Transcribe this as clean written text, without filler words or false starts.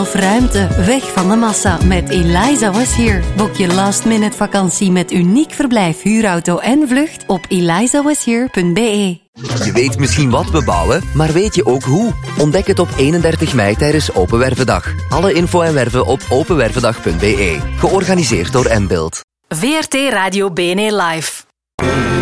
Of ruimte, weg van de massa met Eliza Was Here. Boek je last-minute vakantie met uniek verblijf, huurauto en vlucht op elizawashere.be. Je weet misschien wat we bouwen, maar weet je ook hoe? Ontdek het op 31 mei tijdens Open Wervendag. Alle info en werven op openwervendag.be. Georganiseerd door Mbuild. VRT Radio BNE Live.